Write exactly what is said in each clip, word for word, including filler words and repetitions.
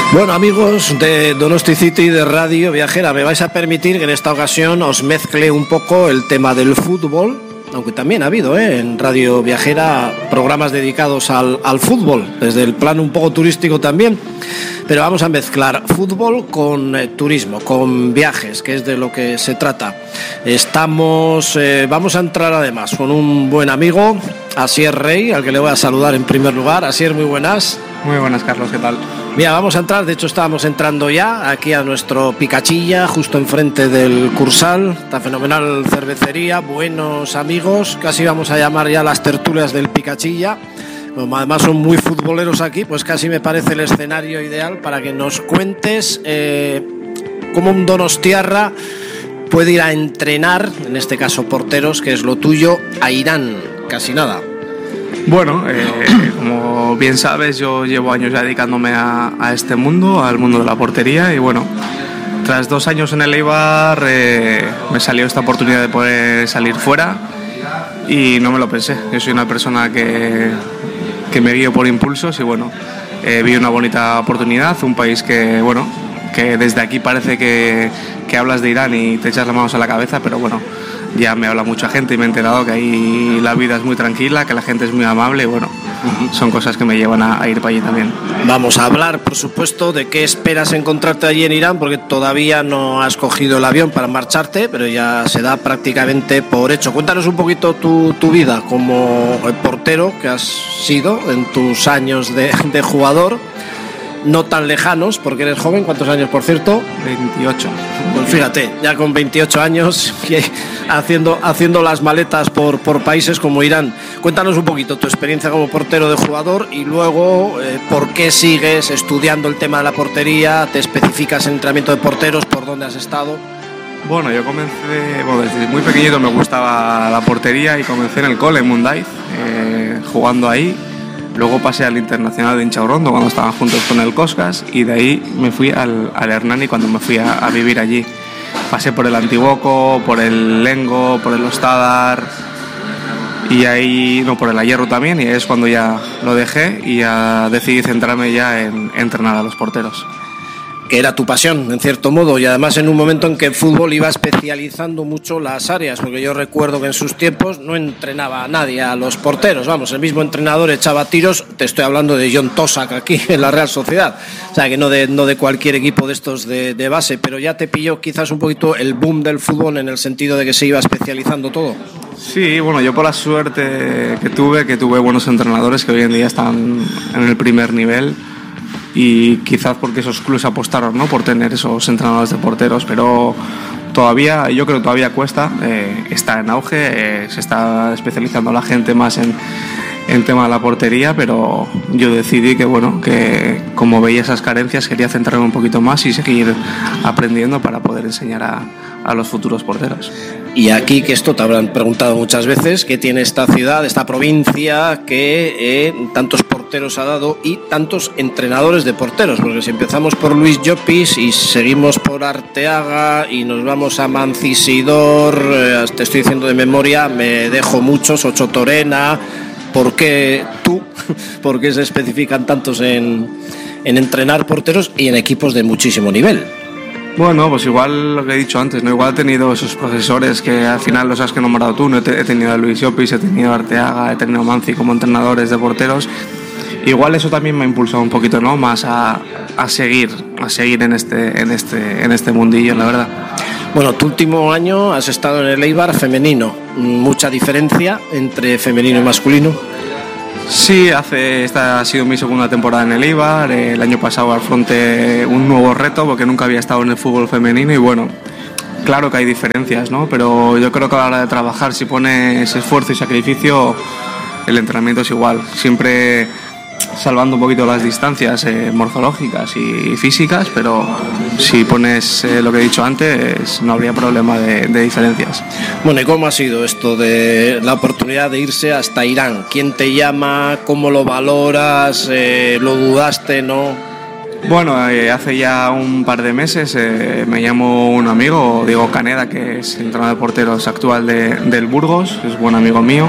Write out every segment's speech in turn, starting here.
Bueno, amigos de Donosti City, de Radio Viajera, me vais a permitir que en esta ocasión os mezcle un poco el tema del fútbol, aunque también ha habido ¿eh? en Radio Viajera programas dedicados al, al fútbol, desde el plano un poco turístico también, pero vamos a mezclar fútbol con eh, turismo, con viajes, que es de lo que se trata. Estamos, eh, vamos a entrar además con un buen amigo, Asier Rey, al que le voy a saludar en primer lugar. Asier, muy buenas. Muy buenas, Carlos, ¿qué tal? Mira, vamos a entrar, de hecho estábamos entrando ya aquí a nuestro Picachilla, justo enfrente del Cursal, esta fenomenal cervecería, buenos amigos, casi vamos a llamar ya las tertulias del Picachilla, como además son muy futboleros aquí, pues casi me parece el escenario ideal para que nos cuentes eh, cómo un donostiarra puede ir a entrenar, en este caso porteros, que es lo tuyo, a Irán, casi nada. Bueno, eh, como bien sabes, yo llevo años ya dedicándome a, a este mundo, al mundo de la portería, y bueno, tras dos años en el Eibar eh, me salió esta oportunidad de poder salir fuera y no me lo pensé. Yo soy una persona que, que me guío por impulsos y bueno, eh, vi una bonita oportunidad, un país que, bueno, que desde aquí parece que, que hablas de Irán y te echas las manos a la cabeza, pero bueno, ya me habla mucha gente y me he enterado que ahí la vida es muy tranquila, que la gente es muy amable y bueno, uh-huh. son cosas que me llevan a, a ir para allí también. Vamos a hablar, por supuesto, de qué esperas encontrarte allí en Irán, porque todavía no has cogido el avión para marcharte, pero ya se da prácticamente por hecho. Cuéntanos un poquito tu, tu vida como portero que has sido en tus años de, de jugador. No tan lejanos, porque eres joven. ¿Cuántos años, por cierto? veintiocho. Pues fíjate, ya con veintiocho años haciendo, haciendo las maletas por, por países como Irán. Cuéntanos un poquito tu experiencia como portero de jugador y luego eh, por qué sigues estudiando el tema de la portería, te especificas en entrenamiento de porteros, por dónde has estado. Bueno, yo comencé, bueno, desde muy pequeñito me gustaba la portería y comencé en el cole, en Mundaiz, eh, jugando ahí. Luego pasé al Internacional de Inchaurrondo cuando estaban juntos con el Coscas y de ahí me fui al, al Hernani cuando me fui a, a vivir allí. Pasé por el Antiguoco, por el Lengo, por el Ostadar y ahí, no, por el Ayerro también, y es cuando ya lo dejé y ya decidí centrarme ya en entrenar a los porteros. Que era tu pasión, en cierto modo, y además en un momento en que el fútbol iba especializando mucho las áreas, porque yo recuerdo que en sus tiempos no entrenaba a nadie, a los porteros, vamos, el mismo entrenador echaba tiros, te estoy hablando de John Tosak aquí en la Real Sociedad, o sea que no de, no de cualquier equipo de estos de, de base, pero ya te pilló quizás un poquito el boom del fútbol en el sentido de que se iba especializando todo. Sí, bueno, yo por la suerte que tuve, que tuve buenos entrenadores que hoy en día están en el primer nivel, y quizás porque esos clubes apostaron, ¿no?, por tener esos entrenadores de porteros, pero todavía, yo creo que todavía cuesta, eh, está en auge, eh, se está especializando la gente más en, en tema de la portería, pero yo decidí que, bueno, que como veía esas carencias quería centrarme un poquito más y seguir aprendiendo para poder enseñar a, a los futuros porteros. Y aquí, que esto te habrán preguntado muchas veces, ¿qué tiene esta ciudad, esta provincia, que eh, tantos porteros ha dado y tantos entrenadores de porteros? Porque si empezamos por Luis Llopis y seguimos por Arteaga y nos vamos a Mancisidor, eh, te estoy diciendo de memoria, me dejo muchos, Ocho Torena. ¿Por qué tú? ¿Por qué se especifican tantos en, en entrenar porteros y en equipos de muchísimo nivel? Bueno, pues igual lo que he dicho antes, ¿no? Igual he tenido esos profesores que al final los has que he nombrado tú, ¿no? He tenido a Luis Llopis, he tenido a Arteaga, he tenido a Manci como entrenadores de porteros. Igual eso también me ha impulsado un poquito, ¿no?, más a, a seguir, a seguir en este, en este, en este mundillo, la verdad. Bueno, tu último año has estado en el Eibar femenino. ¿Mucha diferencia entre femenino y masculino? Sí, hace, esta ha sido mi segunda temporada en el Eibar. El año pasado afronté un nuevo reto porque nunca había estado en el fútbol femenino y bueno, claro que hay diferencias, ¿no? Pero yo creo que a la hora de trabajar, si pones esfuerzo y sacrificio, el entrenamiento es igual. Siempre salvando un poquito las distancias eh, morfológicas y físicas, pero si pones eh, lo que he dicho antes, no habría problema de, de diferencias. Bueno, ¿y cómo ha sido esto de la oportunidad de irse hasta Irán? ¿Quién te llama? ¿Cómo lo valoras? Eh, ¿Lo dudaste? ¿No? Bueno, eh, hace ya un par de meses eh, me llamó un amigo, Diego Caneda, que es entrenador de porteros actual de, del Burgos, que es buen amigo mío.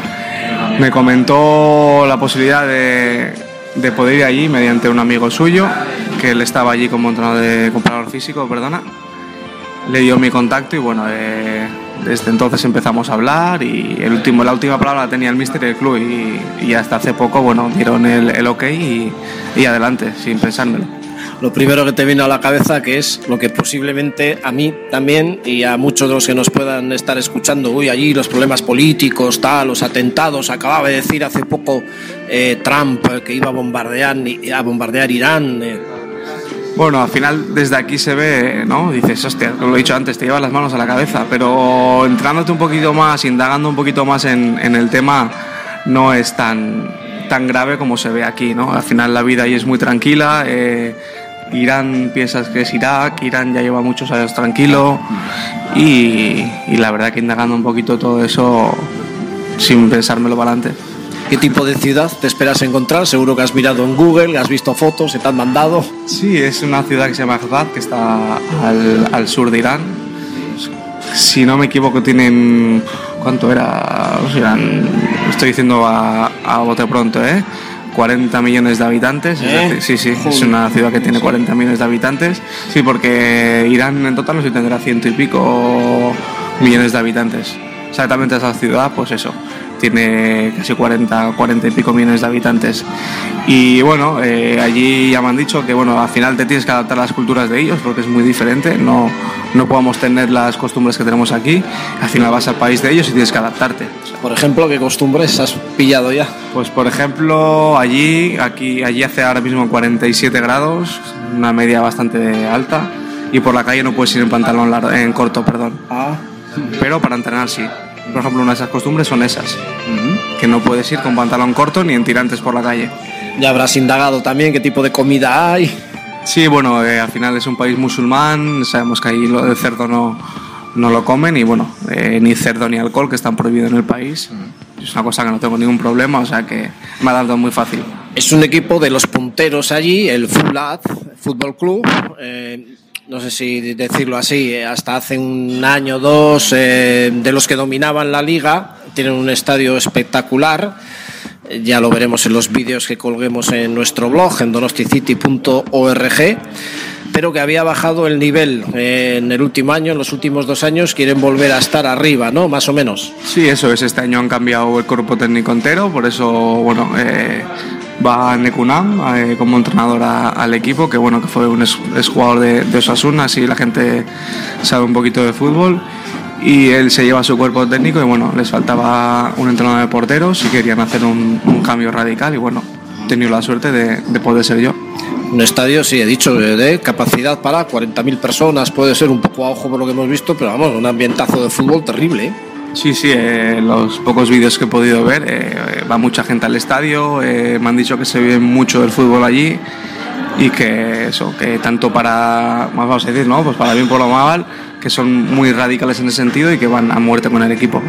Me comentó la posibilidad de, de poder ir allí mediante un amigo suyo que él estaba allí como entrenador de comparador físico, perdona. Le dio mi contacto y bueno, eh, desde entonces empezamos a hablar y el último, la última palabra la tenía el míster y el club y, y hasta hace poco, bueno, dieron el, el ok y, y adelante, sin pensármelo. Lo primero que te vino a la cabeza, que es lo que posiblemente a mí también y a muchos de los que nos puedan estar escuchando, uy, allí los problemas políticos, tal, los atentados, acababa de decir hace poco eh, Trump que iba a bombardear, a bombardear Irán. Eh. Bueno, al final desde aquí se ve, ¿no? Dices, hostia, lo he dicho antes, te llevas las manos a la cabeza, pero entrándote un poquito más, indagando un poquito más en, en el tema, no es tan, tan grave como se ve aquí, ¿no? Al final la vida ahí es muy tranquila. eh, Irán piensas que es Irak, Irán ya lleva muchos años tranquilo y, y la verdad que indagando un poquito todo eso sin pensármelo para adelante. ¿Qué tipo de ciudad te esperas encontrar? Seguro que has mirado en Google, has visto fotos, se te han mandado. Sí, es una ciudad que se llama Herat, que está al, al sur de Irán. Si no me equivoco tienen... ¿Cuánto era? O sea, estoy diciendo a, a bote pronto, ¿eh? cuarenta millones de habitantes. ¿Eh? Es decir, sí, sí, es una ciudad que tiene cuarenta millones de habitantes. Sí, porque Irán en total no sé si tendrá ciento y pico millones de habitantes. Exactamente esa ciudad, pues eso, tiene casi cuarenta, cuarenta y pico millones de habitantes. Y bueno, eh, allí ya me han dicho que bueno, al final te tienes que adaptar a las culturas de ellos porque es muy diferente, no, no podemos tener las costumbres que tenemos aquí, al final vas al país de ellos y tienes que adaptarte. Por ejemplo, ¿qué costumbres has pillado ya? Pues por ejemplo, allí, aquí, allí hace ahora mismo cuarenta y siete grados, una media bastante alta, y por la calle no puedes ir en pantalón largo, en corto, perdón. Ah. Pero para entrenar sí. Por ejemplo, una de esas costumbres son esas, uh-huh. que no puedes ir con pantalón corto ni en tirantes por la calle. Ya habrás indagado también qué tipo de comida hay. Sí, bueno, eh, al final es un país musulmán, sabemos que ahí lo de cerdo no, no lo comen y bueno, eh, ni cerdo ni alcohol, que están prohibidos en el país. Uh-huh. Es una cosa que no tengo ningún problema, o sea que me ha dado muy fácil. Es un equipo de los punteros allí, el Fulat Fútbol Club. Eh, no sé si decirlo así, hasta hace un año o dos, eh, de los que dominaban la liga. Tienen un estadio espectacular, ya lo veremos en los vídeos que colguemos en nuestro blog, en donosticity punto org, pero que había bajado el nivel eh, en el último año, en los últimos dos años, quieren volver a estar arriba, ¿no? Más o menos. Sí, eso es, este año han cambiado el cuerpo técnico entero, por eso, bueno... Eh... va Nekunam eh, como entrenador a, al equipo, que bueno, que fue un ex, ex jugador de, de Osasuna, así la gente sabe un poquito de fútbol, y él se lleva su cuerpo técnico y bueno, les faltaba un entrenador de porteros y querían hacer un, un cambio radical y bueno, he tenido la suerte de, de poder ser yo. Un estadio, sí, he dicho, de capacidad para cuarenta mil personas, puede ser un poco a ojo por lo que hemos visto, pero vamos, un ambientazo de fútbol terrible, ¿eh? Sí, sí, eh, los pocos vídeos que he podido ver, eh, va mucha gente al estadio, eh, me han dicho que se vive mucho del fútbol allí y que eso, que tanto para, más vamos a decir, ¿no? Pues para bien por lo mal, que son muy radicales en ese sentido y que van a muerte con el equipo.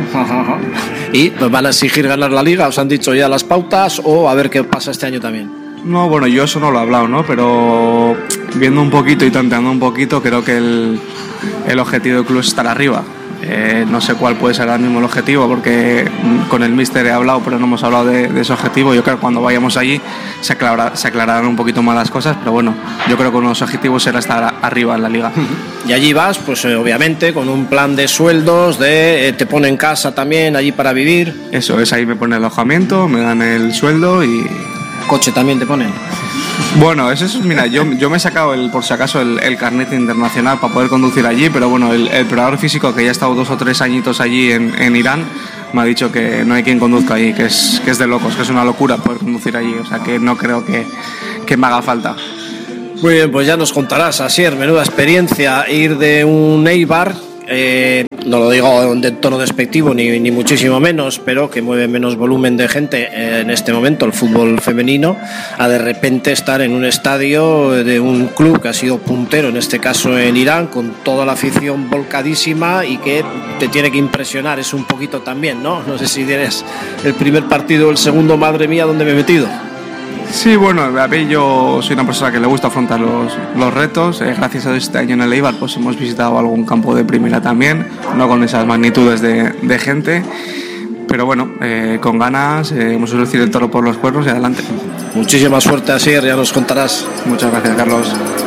¿Y pues van a exigir ganar la liga? ¿Os han dicho ya las pautas o a ver qué pasa este año también? No, bueno, yo eso no lo he hablado, ¿no? Pero viendo un poquito y tanteando un poquito, creo que el, el objetivo del club es estar arriba. Eh, no sé cuál puede ser ahora mismo el objetivo porque con el míster he hablado pero no hemos hablado de, de ese objetivo. Yo creo que cuando vayamos allí se, aclara, se aclararán un poquito más las cosas, pero bueno, yo creo que uno de los objetivos será estar arriba en la liga. Y allí vas, pues eh, obviamente con un plan de sueldos, de eh, te ponen casa también allí para vivir. Eso es, ahí me ponen el alojamiento, me dan el sueldo y... ¿Coche también te ponen? Bueno, eso es, mira, yo, yo me he sacado el, por si acaso el, el carnet internacional para poder conducir allí, pero bueno, el, el preparador físico que ya ha estado dos o tres añitos allí en, en Irán me ha dicho que no hay quien conduzca allí, que es, que es de locos, que es una locura poder conducir allí, o sea que no creo que, que me haga falta. Muy bien, pues ya nos contarás, Asier, menuda experiencia ir de un Eibar, eh, no lo digo de tono despectivo ni, ni muchísimo menos, pero que mueve menos volumen de gente en este momento, el fútbol femenino, a de repente estar en un estadio de un club que ha sido puntero, en este caso en Irán, con toda la afición volcadísima y que te tiene que impresionar, es un poquito también, ¿no? No sé si tienes el primer partido o el segundo, madre mía, ¿dónde me he metido? Sí, bueno, a ver, yo soy una persona que le gusta afrontar los, los retos. Eh, gracias a este año en el Eibar pues hemos visitado algún campo de primera también, no con esas magnitudes de, de gente, pero bueno, eh, con ganas, eh, hemos lucido el toro por los cuernos y adelante. Muchísima suerte, Asier, ya nos contarás. Muchas gracias, Carlos.